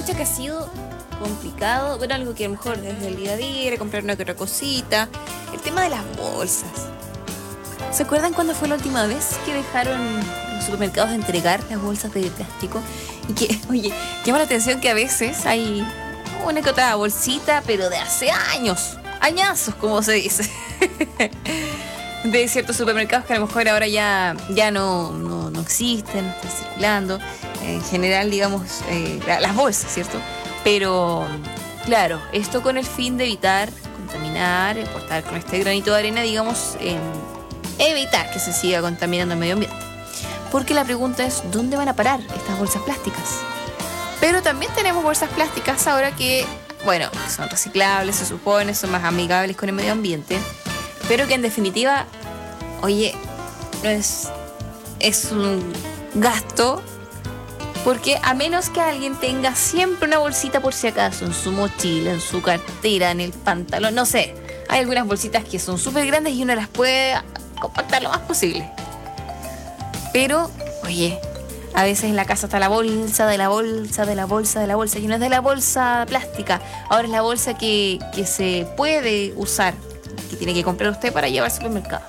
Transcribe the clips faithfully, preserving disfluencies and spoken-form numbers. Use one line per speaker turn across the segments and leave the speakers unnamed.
Pucha que ha sido complicado. Bueno, algo que a lo mejor desde el día a día era comprar una que otra cosita. El tema de las bolsas. ¿Se acuerdan cuándo fue la última vez que dejaron los supermercados de entregar las bolsas de plástico? Y que, oye, llama la atención que a veces hay una que otra bolsita, pero de hace años, añazos, como se dice, de ciertos supermercados que a lo mejor ahora ya, ya no, no, no existen, no están circulando. En general, digamos, eh, las bolsas, ¿cierto? Pero, claro, esto con el fin de evitar contaminar, aportar con este granito de arena, digamos, en evitar que se siga contaminando el medio ambiente. Porque la pregunta es, ¿dónde van a parar estas bolsas plásticas? Pero también tenemos bolsas plásticas ahora que, bueno, son reciclables, se supone, son más amigables con el medio ambiente, pero que en definitiva, oye, es, es un gasto, porque a menos que alguien tenga siempre una bolsita por si acaso, en su mochila, en su cartera, en el pantalón, no sé, hay algunas bolsitas que son súper grandes y uno las puede compactar lo más posible. Pero, oye, a veces en la casa está la bolsa de la bolsa, de la bolsa, de la bolsa, y no es de la bolsa plástica, ahora es la bolsa que, que se puede usar, que tiene que comprar usted para llevar al supermercado.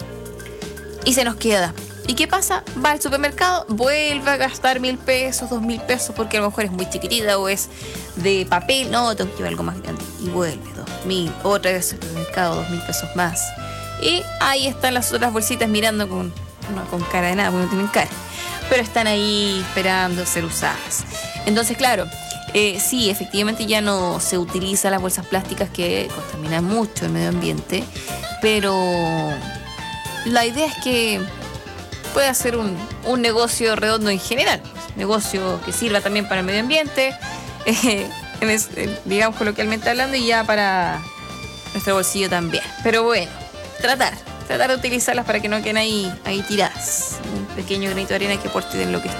Y se nos queda. ¿Y qué pasa? Va al supermercado, vuelve a gastar mil pesos, dos mil pesos, porque a lo mejor es muy chiquitita o es de papel, no, tengo que llevar algo más grande. Y vuelve, dos mil, otra vez al supermercado, dos mil pesos más. Y ahí están las otras bolsitas mirando con, no, con cara de nada, porque no tienen cara, pero están ahí esperando ser usadas. Entonces, claro, eh, sí, efectivamente ya no se utilizan las bolsas plásticas que contaminan mucho el medio ambiente, pero la idea es que puede hacer un, un negocio redondo en general, un negocio que sirva también para el medio ambiente, eh, en es, eh, digamos coloquialmente hablando, y ya para nuestro bolsillo también. Pero bueno, tratar, tratar de utilizarlas para que no queden ahí, ahí tiradas. Un pequeño granito de arena que aporte en lo que